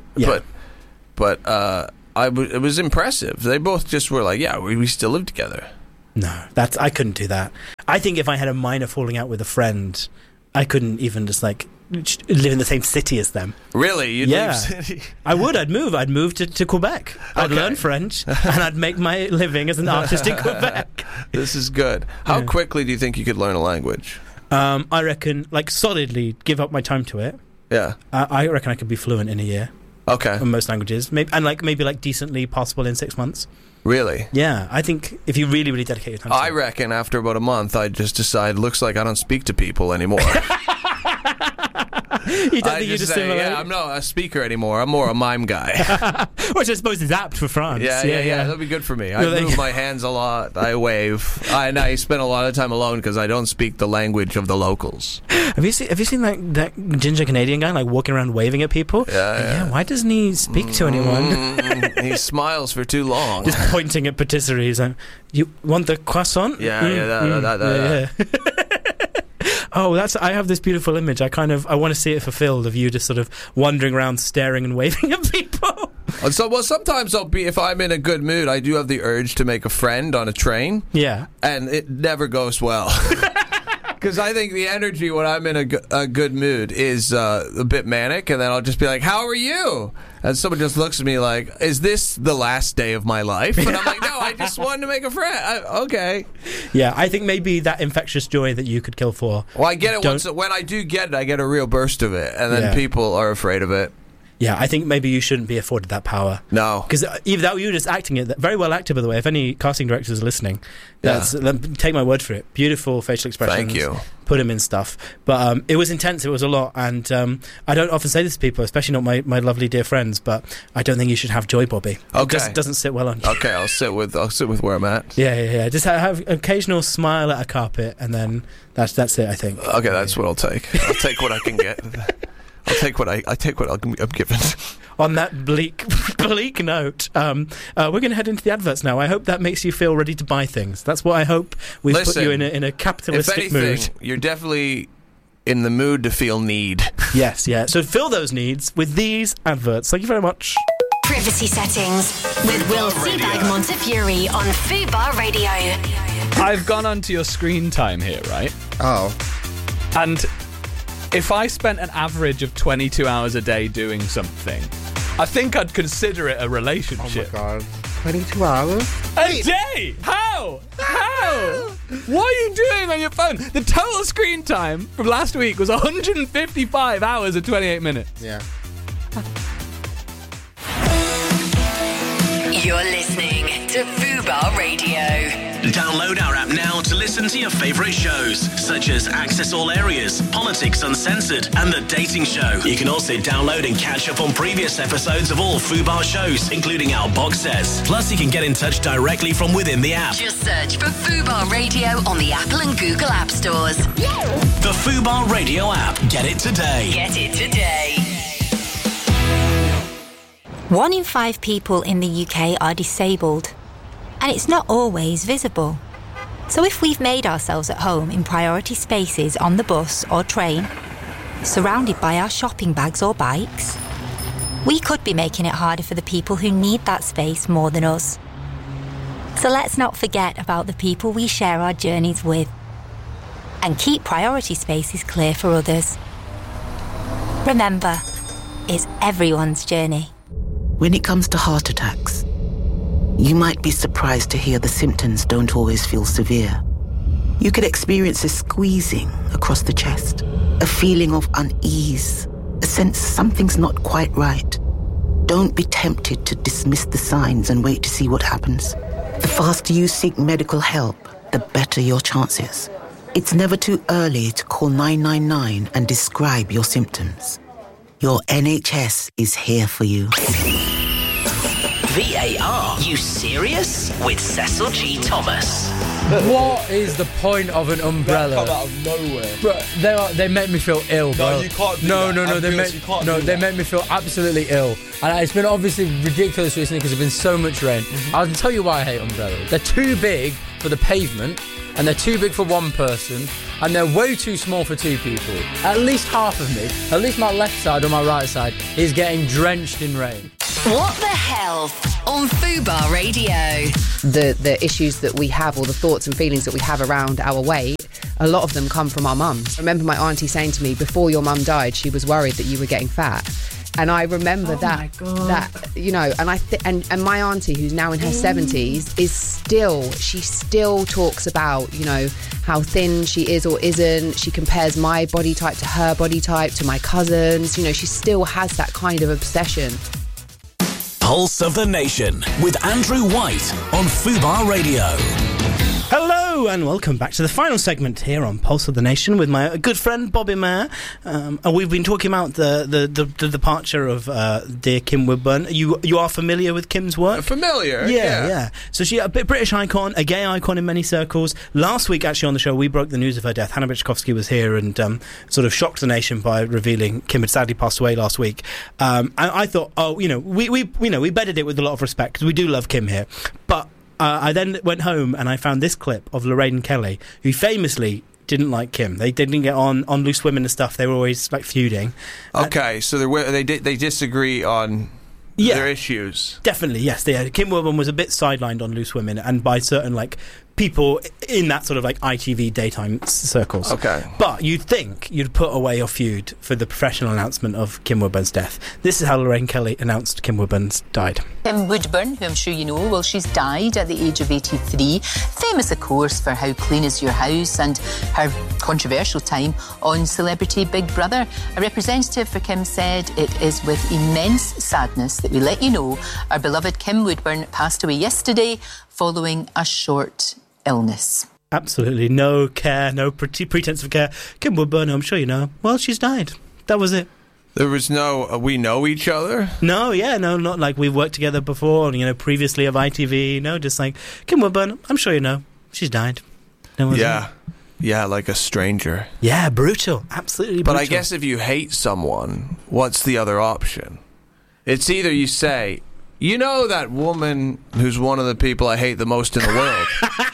it was impressive. They both just were like, yeah, we still live together. No, I couldn't do that. I think if I had a minor falling out with a friend, I couldn't even just like live in the same city as them. Really? You'd leave city? I would. I'd move to Quebec. I'd learn French and I'd make my living as an artist in Quebec. This is good. How quickly do you think you could learn a language? I reckon, like, solidly give up my time to it. Yeah. I reckon I could be fluent in a year. Okay. In most languages. Maybe decently possible in 6 months. Really? Yeah, I think if you really, really dedicate your time to it. I reckon after about a month, I'd just decide, looks like I don't speak to people anymore. You don't think you'd assimilate? Yeah, I'm not a speaker anymore. I'm more a mime guy. Which I suppose is apt for France. Yeah. That'd be good for me. I move my hands a lot. I wave. I spend a lot of time alone because I don't speak the language of the locals. Have you seen like that ginger Canadian guy like walking around waving at people? Yeah. Why doesn't he speak to anyone? He smiles for too long. Just pointing at patisseries. You want the croissant? Yeah. Oh, I have this beautiful image. I want to see it fulfilled of you just sort of wandering around staring and waving at people. Sometimes if I'm in a good mood, I do have the urge to make a friend on a train. Yeah. And it never goes well. Because I think the energy when I'm in a good mood is a bit manic, and then I'll just be like, how are you? And someone just looks at me like, is this the last day of my life? And I'm like, no, I just wanted to make a friend. Okay. Yeah, I think maybe that infectious joy that you could kill for. Well, I get it when I do get it, I get a real burst of it, and then people are afraid of it. Yeah, I think maybe you shouldn't be afforded that power. No. Because even though you were just acting it, very well acted, by the way. If any casting directors are listening, take my word for it. Beautiful facial expressions. Thank you. Put them in stuff. But it was intense, it was a lot. And I don't often say this to people, especially not my lovely dear friends, but I don't think you should have joy, Bobby. Okay. It doesn't sit well on you. Okay, I'll sit with where I'm at. Yeah. Just have an occasional smile at a carpet, and then that's it, I think. Okay, that's what I'll take. I'll take what I can get. I take what I'm given. On that bleak note, we're going to head into the adverts now. I hope that makes you feel ready to buy things. That's what I hope. We've put you in a capitalistic mood. You're definitely in the mood to feel need. Yes, yeah. So fill those needs with these adverts. Thank you very much. Privacy settings with Will Seabag Montefiore on Fubar Radio. I've gone onto your screen time here, right? Oh. And if I spent an average of 22 hours a day doing something, I think I'd consider it a relationship. Oh my god. 22 hours? A day? How? What are you doing on your phone? The total screen time from last week was 155 hours and 28 minutes. Yeah. You're listening to Fubar Radio. Download our app now to listen to your favourite shows, such as Access All Areas, Politics Uncensored, and The Dating Show. You can also download and catch up on previous episodes of all Fubar shows, including our box sets. Plus, you can get in touch directly from within the app. Just search for Fubar Radio on the Apple and Google App Stores. The Fubar Radio app. Get it today. Get it today. 1 in 5 people in the UK are disabled, and it's not always visible. So if we've made ourselves at home in priority spaces on the bus or train, surrounded by our shopping bags or bikes, we could be making it harder for the people who need that space more than us. So let's not forget about the people we share our journeys with, and keep priority spaces clear for others. Remember, it's everyone's journey. When it comes to heart attacks, you might be surprised to hear the symptoms don't always feel severe. You could experience a squeezing across the chest, a feeling of unease, a sense something's not quite right. Don't be tempted to dismiss the signs and wait to see what happens. The faster you seek medical help, the better your chances. It's never too early to call 999 and describe your symptoms. Your NHS is here for you. VAR, you serious? With Cecil G. Thomas. What is the point of an umbrella? Come out of nowhere. Bro, they make me feel ill, bro. No, you can't do no, that. No, they make me feel absolutely ill. And it's been obviously ridiculous recently because there's been so much rain. I'll tell you why I hate umbrellas. They're too big for the pavement, and they're too big for one person, and they're way too small for two people. At least half of me, at least my left side or my right side, is getting drenched in rain. What the Health on Fubar Radio. The issues that we have, or the thoughts and feelings that we have around our weight, a lot of them come from our mums. I remember my auntie saying to me, before your mum died, she was worried that you were getting fat. And I remember that, you know, and and my auntie, who's now in her 70s, she still talks about, you know, how thin she is or isn't. She compares my body type to her body type, to my cousins. You know, she still has that kind of obsession. Pulse of the Nation with Andrew White on Fubar Radio. Hello and welcome back to the final segment here on Pulse of the Nation with my good friend Bobby Mayer. And we've been talking about the departure of dear Kim Woodburn. You are familiar with Kim's work? Familiar? Yeah. So she's a British icon, a gay icon in many circles. Last week, actually, on the show, we broke the news of her death. Hannah Bichkowski was here and sort of shocked the nation by revealing Kim had sadly passed away last week. And I thought, we bedded it with a lot of respect because we do love Kim here, but. I then went home and I found this clip of Lorraine Kelly, who famously didn't like Kim. They didn't get on Loose Women and stuff. They were always like feuding. Okay, so they disagree on their issues. Definitely, yes. Kim Woodburn was a bit sidelined on Loose Women and by certain like people in that sort of like ITV daytime circles. Okay. But you'd think you'd put away your feud for the professional announcement of Kim Woodburn's death. This is how Lorraine Kelly announced Kim Woodburn's died. Kim Woodburn, who I'm sure you know, well, she's died at the age of 83. Famous, of course, for How Clean Is Your House and her controversial time on Celebrity Big Brother. A representative for Kim said, "It is with immense sadness that we let you know our beloved Kim Woodburn passed away yesterday following a short illness." Absolutely no care, no pretense of care. Kim Woodburn, I'm sure you know. Well, she's died. That was it. There was no, we know each other? No, not like we've worked together before, previously of ITV. No, just like, Kim Woodburn, I'm sure you know. She's died. No one's Yeah. Yeah, like a stranger. Yeah, brutal. Absolutely brutal. But I guess if you hate someone, what's the other option? It's either you say, you know that woman who's one of the people I hate the most in the world?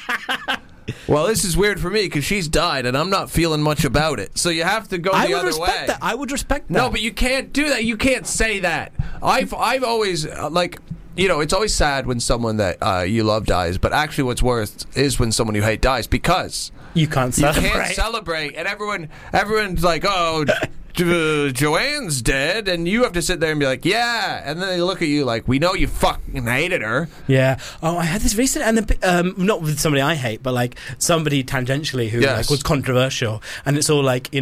Well, this is weird for me because she's died and I'm not feeling much about it. So you have to go the other way. I would respect that. No, but you can't do that. You can't say that. I've always, it's always sad when someone that you love dies, but actually what's worse is when someone you hate dies because you can't celebrate. You can't celebrate. And everyone's like, oh, Joanne's dead, and you have to sit there and be like, yeah, and then they look at you like, we know you fucking hated her. Yeah. Oh, I had this recent, and not with somebody I hate, but like somebody tangentially who was controversial, and it's all like,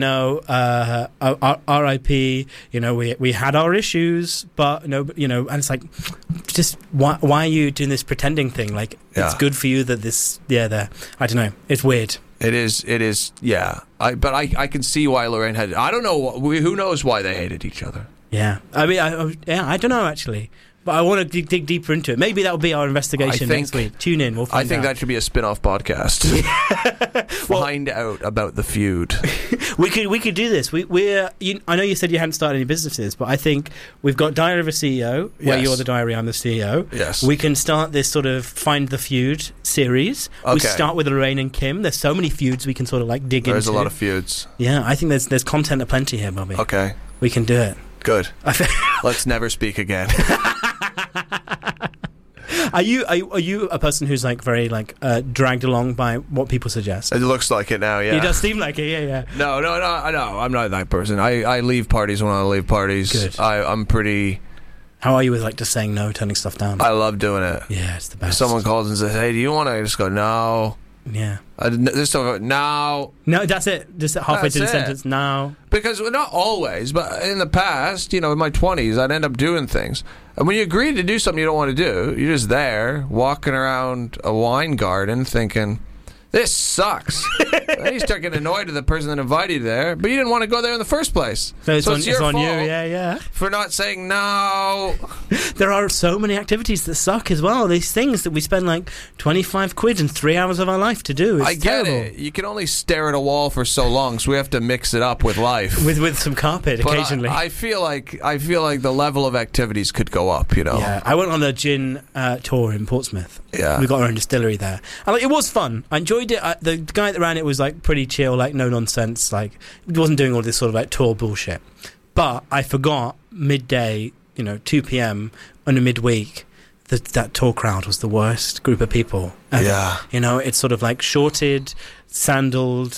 R.I.P. We had our issues, but and it's like, just why are you doing this pretending thing? Like it's good for you that this, I don't know, it's weird. It is, yeah. But I can see why Lorraine had it. I don't know. Who knows why they hated each other? Yeah. I mean, I don't know, actually. But I want to dig deeper into it. Maybe that'll be our investigation next week. Tune in. We'll find out. I think that should be a spin-off podcast. Find out about the feud. We could do this. I know you said you hadn't started any businesses, but I think we've got Diary of a CEO, where you're the diary, I'm the CEO. Yes. We can start this sort of Find the Feud series. Okay. We start with Lorraine and Kim. There's so many feuds we can sort of like dig into. There's a lot of feuds. Yeah, I think there's content aplenty here, Bobby. Okay. We can do it. Good. Let's never speak again. Are you a person who's like very like dragged along by what people suggest? It looks like it now, yeah. It does seem like it, yeah. No, I'm not that person. I leave parties when I leave parties. Good. I'm pretty... How are you with like just saying no, turning stuff down? I love doing it. Yeah, it's the best. If someone calls and says, hey, do you want to? I just go, no. Yeah. This stuff. Now. No, that's it. Just halfway through the sentence. Now. Because not always, but in the past, in my 20s, I'd end up doing things. And when you agree to do something you don't want to do, you're just there walking around a wine garden thinking, this sucks. Then you start getting annoyed at the person that invited you there, but you didn't want to go there in the first place. So it's your on fault you, yeah. for not saying no. There are so many activities that suck as well. These things that we spend like 25 quid and 3 hours of our life to do. It's I get terrible. it. You can only stare at a wall for so long, so we have to mix it up with life. With some carpet But occasionally. I feel like the level of activities could go up, Yeah, I went on a gin tour in Portsmouth. Yeah. We got our own distillery there. And, it was fun. I enjoyed it. The guy that ran it was like pretty chill, like no nonsense. Like, he wasn't doing all this sort of like tour bullshit. But I forgot midday, 2 p.m. on a midweek, that tour crowd was the worst group of people ever. Yeah. It's sort of like shorted, sandaled,